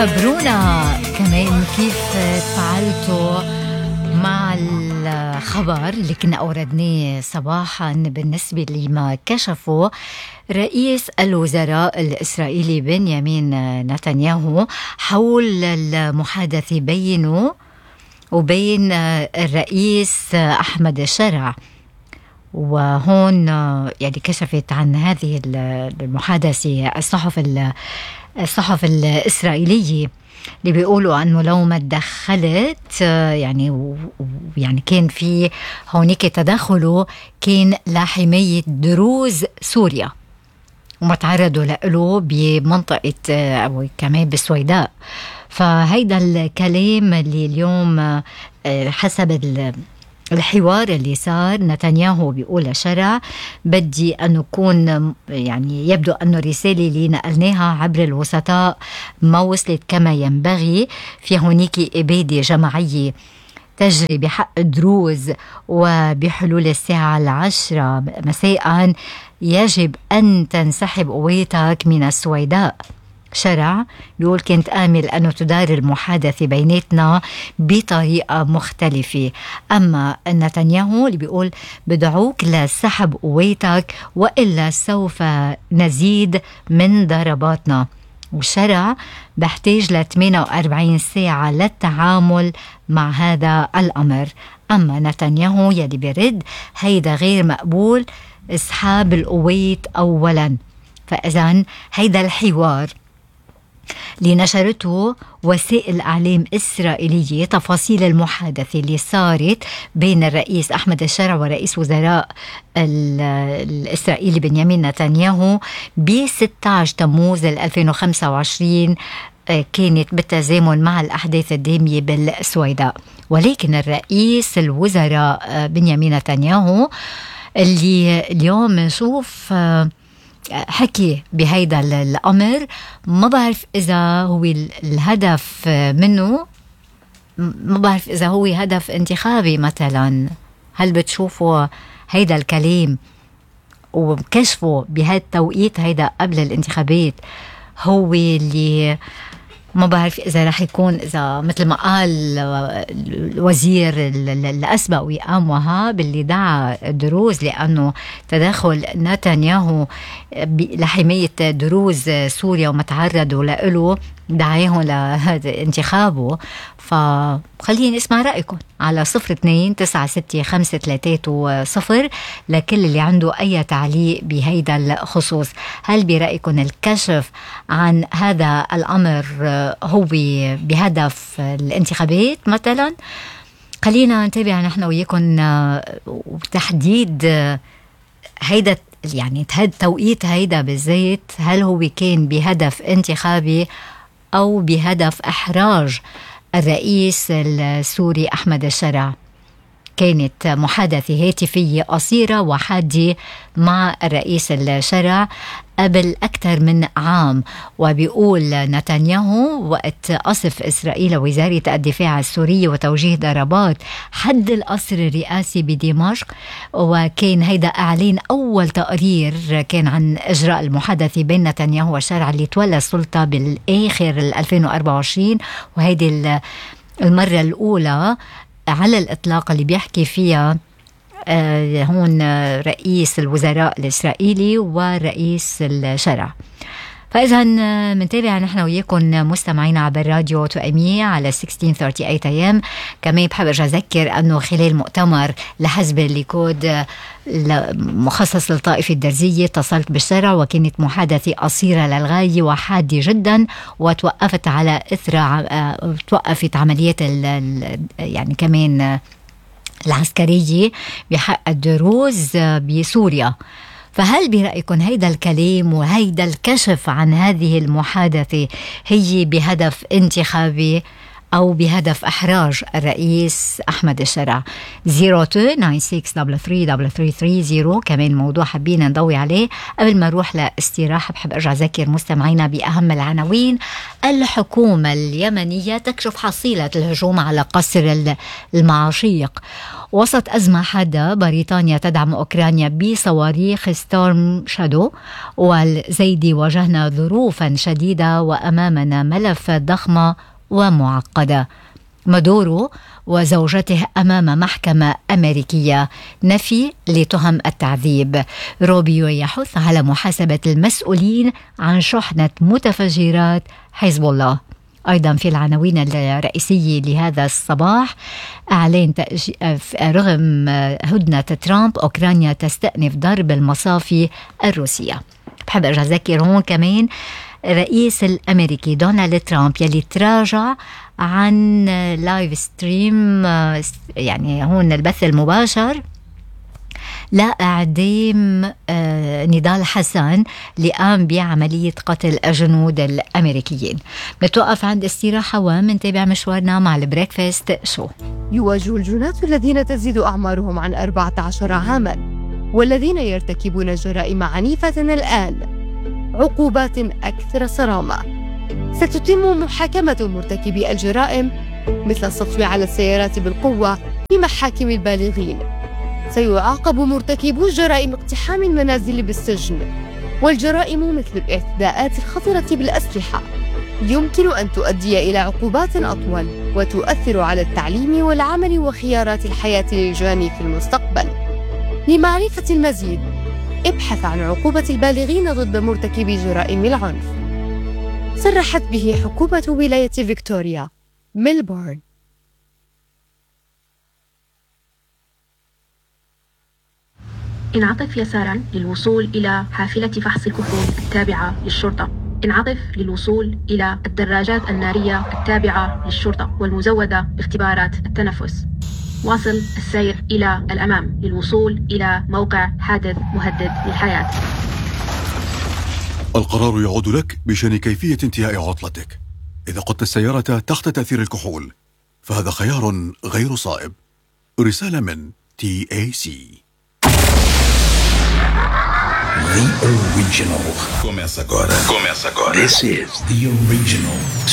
خبرونا كمان كيف تفاعلتوا مع الخبر اللي كنا أوردناه صباحا بالنسبة لما كشفوا رئيس الوزراء الإسرائيلي بنيامين نتنياهو حول المحادثة بينه وبين الرئيس أحمد شرع. وهون يعني كشفت عن هذه المحادثة الصحف الإسرائيلية اللي بيقولوا أنه لو ما تدخلت يعني كان في هونيك تدخله كان لحماية دروز سوريا وما تعرضوا له بمنطقة أو كمان بالسويداء. فهيدا الكلام اللي اليوم حسب الحوار اللي صار نتنياهو بيقول لشرع بدي أن نكون يعني يبدو أنه الرسالة اللي نقلناها عبر الوسطاء ما وصلت كما ينبغي. في هونيك إبادة جماعية تجري بحق دروز وبحلول الساعة 10 مساء يجب أن تنسحب قواتك من السويداء. شرع بيقول كنت آمل أنه تدار المحادثة بيناتنا بطريقة مختلفة. أما نتنياهو اللي بيقول بدعوك لسحب قواتك وإلا سوف نزيد من ضرباتنا. وشرع بحتاج ل 48 ساعة للتعامل مع هذا الأمر. أما نتنياهو يلي بيرد هيدا غير مقبول، اسحاب القوات أولا. فإذن هيدا الحوار اللي نشرته وسائل إعلام إسرائيلية تفاصيل المحادثة اللي صارت بين الرئيس أحمد الشرع ورئيس وزراء الإسرائيلي بنيامين نتنياهو ب 16 تموز 2025 كانت بالتزامن مع الأحداث الدامية بالسويداء. ولكن الرئيس الوزراء بنيامين نتنياهو اللي اليوم نشوف حكي بهيدا الأمر، ما بعرف إذا هو الهدف منه، ما بعرف إذا هو هدف انتخابي مثلا. هل بتشوفوا هيدا الكلام وكشفه بهالتوقيت هيدا قبل الانتخابات هو اللي ما بعرف إذا رح يكون إذا مثل ما قال الوزير الأسبق وئام وهاب اللي دعا دروز لأنه تدخل نتنياهو لحماية دروز سوريا وما تعرضوا له دعاهم لانتخابه. فخلينا نسمع رأيكم على 02-965-330 لكل اللي عنده أي تعليق بهيدا الخصوص. هل برأيكم الكشف عن هذا الأمر هو بهدف الانتخابات مثلا؟ خلينا نتابع نحن وياكم وتحديد هيدا يعني توقيت هيدا بالذات، هل هو كان بهدف انتخابي أو بهدف إحراج الرئيس السوري أحمد الشرع. كانت محادثة هاتفية قصيرة وحادة مع الرئيس الشرع قبل أكثر من عام. وبيقول نتنياهو وقت قصف إسرائيل وزارة الدفاع السورية وتوجيه ضربات حد القصر الرئاسي بدمشق، وكان هيدا إعلان أول تقرير كان عن إجراء المحادثة بين نتنياهو والشرع اللي تولى السلطة بالآخر 2024. وهيدي المرة الأولى على الإطلاق اللي بيحكي فيها هون رئيس الوزراء الإسرائيلي ورئيس الشرع. فإذا منتابع نحن وياكم مستمعين عبر راديو تؤمية على 1638 AM. كمان بحب أرجع أذكر أنه خلال مؤتمر لحزب الليكود مخصص للطائفة الدرزية اتصلت بالشرع وكانت محادثة قصيرة للغاية وحادة جدا، وتوقفت على إثر توقفت عمليات يعني كمان العسكرية بحق الدروز بسوريا. فهل برأيكم هيدا الكلام وهيدا الكشف عن هذه المحادثة هي بهدف انتخابي أو بهدف إحراج الرئيس أحمد الشرع. 0296333330 كمان موضوع حابين نضوي عليه قبل ما نروح لاستراحة. بحب أرجع أذكر مستمعينا بأهم العناوين. الحكومة اليمنية تكشف حصيلة الهجوم على قصر المعاشيق. وسط أزمة حادة بريطانيا تدعم أوكرانيا بصواريخ ستورم شادو. والزيدي واجهنا ظروفا شديدة وأمامنا ملفات ضخمة ومعقدة. مادورو وزوجته أمام محكمة أمريكية، نفي لتهم التعذيب. روبيو يحث على محاسبة المسؤولين عن شحنة متفجرات حزب الله. أيضا في العناوين الرئيسية لهذا الصباح، أعلن رغم هدنة ترامب أوكرانيا تستأنف ضرب المصافي الروسية. بحب أرجع أذكر هون كمان الرئيس الأمريكي دونالد ترامب يلي تراجع عن لايف ستريم، يعني هون البث المباشر لإعدام نضال حسن اللي قام بعملية قتل الجنود الأمريكيين. بتوقف عند استراحة ومنتابع مشوارنا مع البريكفاست شو. يواجه الجنات الذين تزيد أعمارهم عن 14 عاما والذين يرتكبون جرائم عنيفة الآن عقوبات أكثر صرامة. ستتم محاكمة مرتكبي الجرائم مثل السطو على السيارات بالقوة بمحاكم البالغين. سيعاقب مرتكبو جرائم اقتحام المنازل بالسجن، والجرائم مثل الاعتداءات الخطرة بالأسلحة يمكن أن تؤدي إلى عقوبات أطول وتؤثر على التعليم والعمل وخيارات الحياة للجاني في المستقبل. لمعرفة المزيد ابحث عن عقوبة البالغين ضد مرتكبي جرائم العنف. صرحت به حكومة ولاية فيكتوريا ميلبورن. انعطف يسارا للوصول إلى حافلة فحص الكحول التابعة للشرطة. انعطف للوصول إلى الدراجات النارية التابعة للشرطة والمزودة باختبارات التنفس. واصل السير إلى الأمام للوصول إلى موقع حادث مهدد للحياة. القرار يعود لك بشأن كيفية انتهاء عطلتك. إذا قدت السيارة تحت تأثير الكحول فهذا خيار غير صائب. رسالة من TAC. The original. Começa agora. This is the original